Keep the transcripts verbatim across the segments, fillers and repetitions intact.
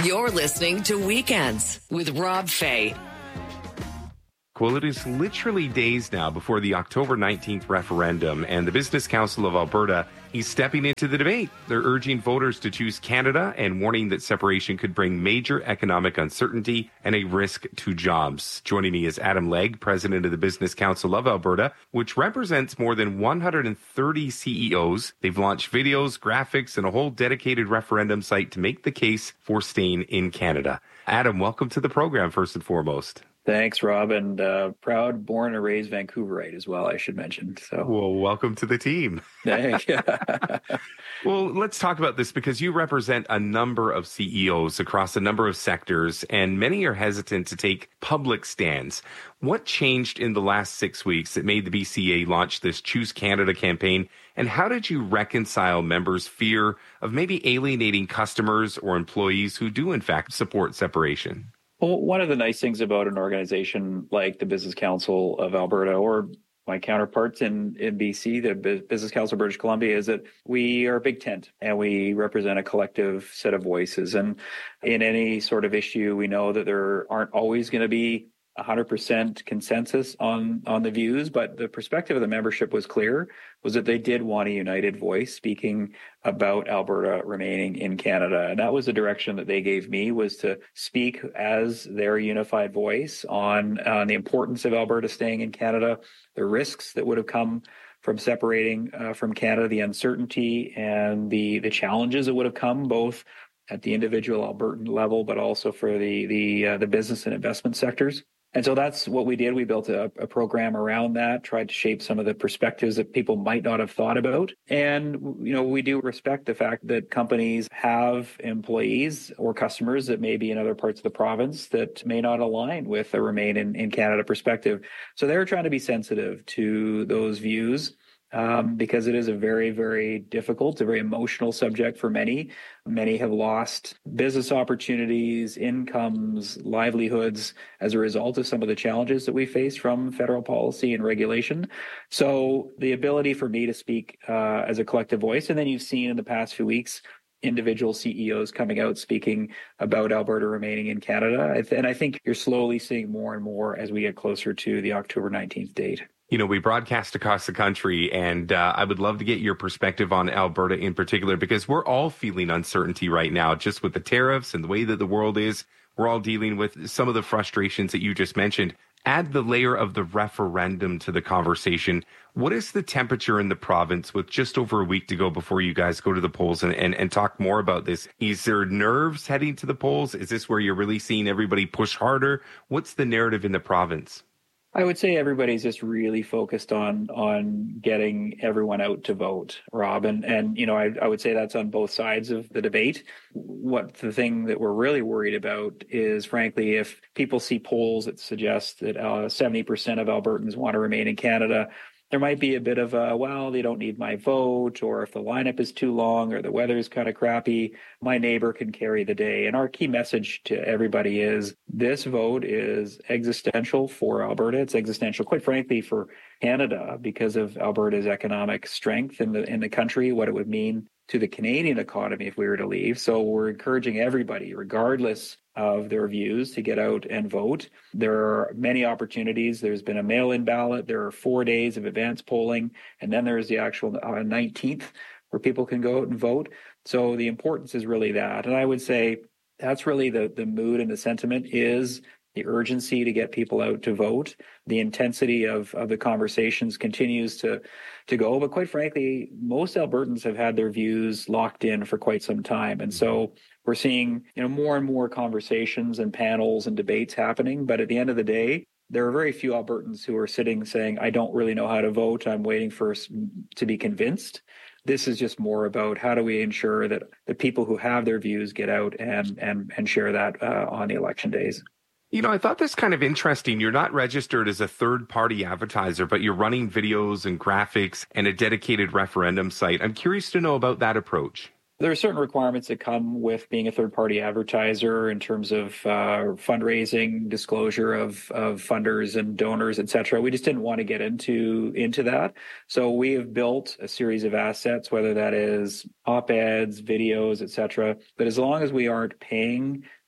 You're listening to Weekends with Rob Fay. Well, it is literally days now before the October nineteenth referendum, and the Business Council of Alberta is stepping into the debate. They're urging voters to choose Canada and warning that separation could bring major economic uncertainty and a risk to jobs. Joining me is Adam Legge, president of the Business Council of Alberta, which represents more than one hundred thirty C E Os. They've launched videos, graphics, and a whole dedicated referendum site to make the case for staying in Canada. Adam, welcome to the program, first and foremost. Thanks, Rob, and uh, proud, born and raised Vancouverite as well, I should mention. So, well, welcome to the team. Thank you. Well, let's talk about this because you represent a number of C E Os across a number of sectors, and many are hesitant to take public stands. What changed in the last six weeks that made the B C A launch this Choose Canada campaign, and how did you reconcile members' fear of maybe alienating customers or employees who do, in fact, support separation? Well, one of the nice things about an organization like the Business Council of Alberta or my counterparts in, in B C, the Business Council of British Columbia, is that we are a big tent and we represent a collective set of voices. And in any sort of issue, we know that there aren't always going to be one hundred percent consensus on, on the views, but the perspective of the membership was clear, was that they did want a united voice speaking about Alberta remaining in Canada. And that was the direction that they gave me, was to speak as their unified voice on, on the importance of Alberta staying in Canada, the risks that would have come from separating uh, from Canada, the uncertainty and the, the challenges that would have come both at the individual Albertan level, but also for the, the, uh, the business and investment sectors. And so that's what we did. We built a, a program around that, tried to shape some of the perspectives that people might not have thought about. And, you know, we do respect the fact that companies have employees or customers that may be in other parts of the province that may not align with a Remain in, in Canada perspective. So they're trying to be sensitive to those views. Um, because it is a very, very difficult, a very emotional subject for many. Many have lost business opportunities, incomes, livelihoods as a result of some of the challenges that we face from federal policy and regulation. So the ability for me to speak uh, as a collective voice, and then you've seen in the past few weeks, individual C E Os coming out speaking about Alberta remaining in Canada. And I think you're slowly seeing more and more as we get closer to the October nineteenth date. You know, we broadcast across the country, and uh, I would love to get your perspective on Alberta in particular, because we're all feeling uncertainty right now, just with the tariffs and the way that the world is. We're all dealing with some of the frustrations that you just mentioned. Add the layer of the referendum to the conversation. What is the temperature in the province with just over a week to go before you guys go to the polls and, and, and talk more about this? Is there nerves heading to the polls? Is this where you're really seeing everybody push harder? What's the narrative in the province? I would say everybody's just really focused on on getting everyone out to vote, Rob. And, and you know, I, I would say that's on both sides of the debate. What the thing that we're really worried about is, frankly, if people see polls that suggest that uh, seventy percent of Albertans want to remain in Canada, there might be a bit of a, well, they don't need my vote, or if the lineup is too long or the weather is kind of crappy, my neighbor can carry the day. And our key message to everybody is this vote is existential for Alberta. It's existential, quite frankly, for Canada because of Alberta's economic strength in the in the country, what it would mean to the Canadian economy if we were to leave. So we're encouraging everybody, regardless of their views, to get out and vote. There are many opportunities. There's been a mail-in ballot. There are four days of advance polling. And then there's the actual uh, nineteenth where people can go out and vote. So the importance is really that. And I would say that's really the, the mood and the sentiment is the urgency to get people out to vote. The intensity of, of the conversations continues to, to go. But quite frankly, most Albertans have had their views locked in for quite some time. And so we're seeing, you know, more and more conversations and panels and debates happening. But at the end of the day, there are very few Albertans who are sitting saying, I don't really know how to vote. I'm waiting for to be convinced. This is just more about how do we ensure that the people who have their views get out and and, and share that uh, on the election days. You know, I thought this kind of interesting. You're not registered as a third-party advertiser, but you're running videos and graphics and a dedicated referendum site. I'm curious to know about that approach. There are certain requirements that come with being a third-party advertiser in terms of uh, fundraising, disclosure of, of funders and donors, et cetera. We just didn't want to get into, into that. So we have built a series of assets, whether that is op-eds, videos, et cetera. But as long as we aren't paying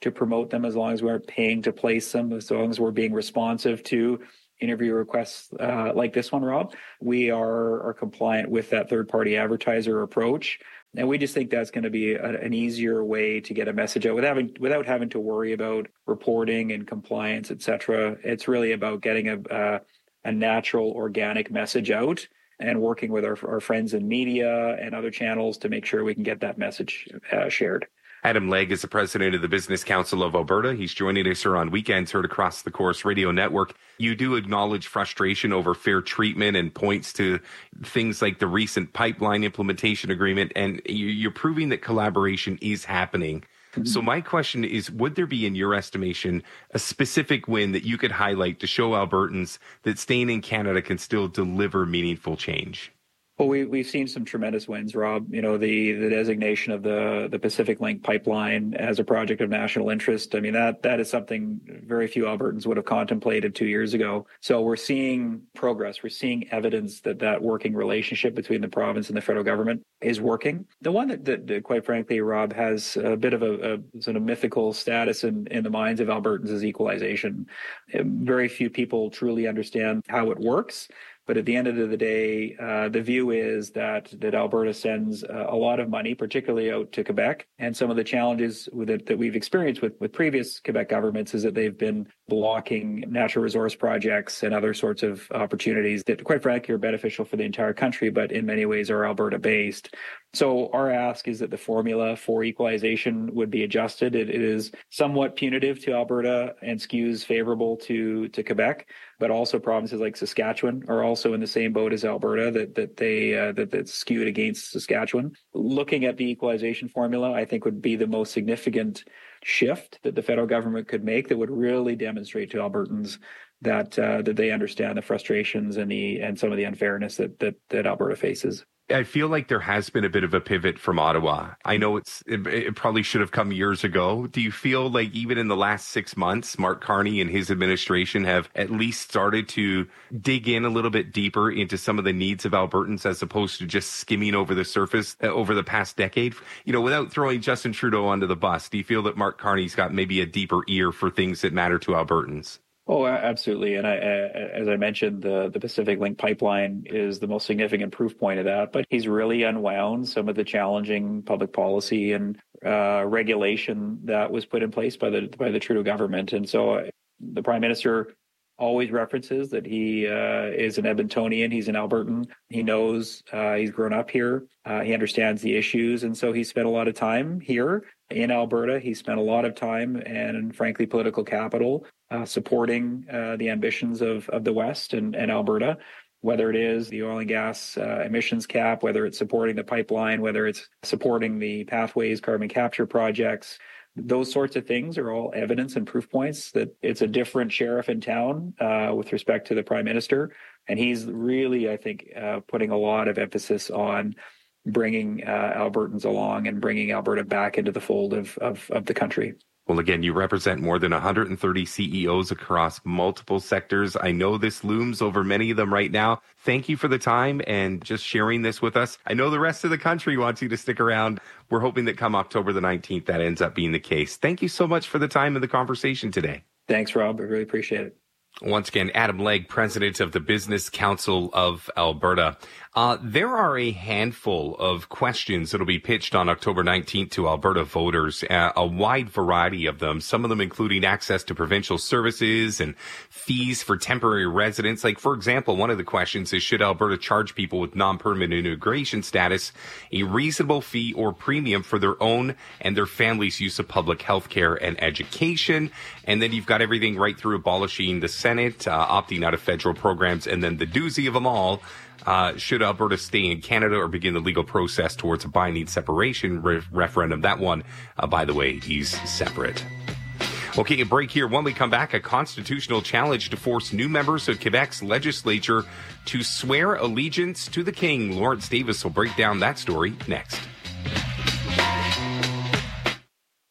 to promote them, as long as we're paying to place them, as long as we're being responsive to interview requests uh, like this one, Rob. We are, are compliant with that third-party advertiser approach. And we just think that's going to be a, an easier way to get a message out without having, without having to worry about reporting and compliance, et cetera. It's really about getting a, a, a natural, organic message out and working with our, our friends in media and other channels to make sure we can get that message uh, shared. Adam Legge is the president of the Business Council of Alberta. He's joining us here on Weekends, heard across the Corus Radio Network. You do acknowledge frustration over fair treatment and points to things like the recent pipeline implementation agreement, and you're proving that collaboration is happening. Mm-hmm. So my question is, would there be, in your estimation, a specific win that you could highlight to show Albertans that staying in Canada can still deliver meaningful change? Well, we, we've seen some tremendous wins, Rob. You know, the, the designation of the, the Pacific Link pipeline as a project of national interest. I mean, that that is something very few Albertans would have contemplated two years ago. So we're seeing progress. We're seeing evidence that that working relationship between the province and the federal government is working. The one that, that, that quite frankly, Rob, has a bit of a, a sort of mythical status in, in the minds of Albertans is equalization. Very few people truly understand how it works. But at the end of the day, uh, the view is that that Alberta sends uh, a lot of money, particularly out to Quebec. And some of the challenges with it that we've experienced with, with previous Quebec governments is that they've been blocking natural resource projects and other sorts of opportunities that, quite frankly, are beneficial for the entire country, but in many ways are Alberta-based. So our ask is that the formula for equalization would be adjusted. It, it is somewhat punitive to Alberta and skews favorable to, to Quebec, but also provinces like Saskatchewan are also in the same boat as Alberta, that that they uh, that that's skewed against Saskatchewan. Looking at the equalization formula, I think would be the most significant shift that the federal government could make that would really demonstrate to Albertans that uh, that they understand the frustrations and the and some of the unfairness that that, that Alberta faces. I feel like there has been a bit of a pivot from Ottawa. I know it's it, it probably should have come years ago. Do you feel like even in the last six months, Mark Carney and his administration have at least started to dig in a little bit deeper into some of the needs of Albertans as opposed to just skimming over the surface uh, over the past decade? You know, without throwing Justin Trudeau under the bus, do you feel that Mark Carney's got maybe a deeper ear for things that matter to Albertans? Oh, absolutely. And I, as I mentioned, the, the Pacific Link pipeline is the most significant proof point of that. But he's really unwound some of the challenging public policy and uh, regulation that was put in place by the by the Trudeau government. And so the Prime Minister always references that he uh, is an Edmontonian. He's an Albertan. He knows uh, he's grown up here. Uh, he understands the issues. And so he spent a lot of time here in Alberta. He spent a lot of time and, frankly, political capital uh, supporting uh, the ambitions of, of the West and, and Alberta, whether it is the oil and gas uh, emissions cap, whether it's supporting the pipeline, whether it's supporting the Pathways carbon capture projects. Those sorts of things are all evidence and proof points that it's a different sheriff in town uh, with respect to the Prime Minister. And he's really, I think, uh, putting a lot of emphasis on bringing uh, Albertans along and bringing Alberta back into the fold of, of, of the country. Well, again, you represent more than one hundred thirty C E Os across multiple sectors. I know this looms over many of them right now. Thank you for the time and just sharing this with us. I know the rest of the country wants you to stick around. We're hoping that come October the nineteenth, that ends up being the case. Thank you so much for the time and the conversation today. Thanks, Rob. I really appreciate it. Once again, Adam Legge, president of the Business Council of Alberta. Uh, there are a handful of questions that will be pitched on October nineteenth to Alberta voters, uh, a wide variety of them, some of them including access to provincial services and fees for temporary residents. Like, for example, one of the questions is, should Alberta charge people with non-permanent immigration status a reasonable fee or premium for their own and their families' use of public health care and education? And then you've got everything right through abolishing the Senate, uh, opting out of federal programs, and then the doozy of them all, uh, should Alberta stay in Canada or begin the legal process towards a binding separation re- referendum? That one, uh, by the way, is separate. Okay, a break here. When we come back, a constitutional challenge to force new members of Quebec's legislature to swear allegiance to the King. Lawrence Davis will break down that story next.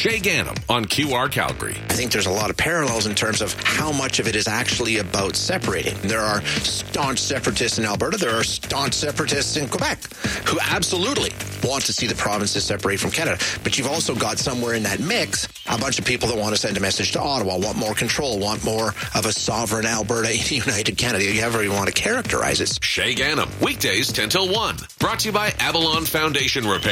Shay Gannam on Q R Calgary. I think there's a lot of parallels in terms of how much of it is actually about separating. There are staunch separatists in Alberta. There are staunch separatists in Quebec who absolutely want to see the provinces separate from Canada. But you've also got somewhere in that mix a bunch of people that want to send a message to Ottawa, want more control, want more of a sovereign Alberta in United Canada. You however you want to characterize it. Shay Gannam, weekdays ten till one. Brought to you by Avalon Foundation Repair.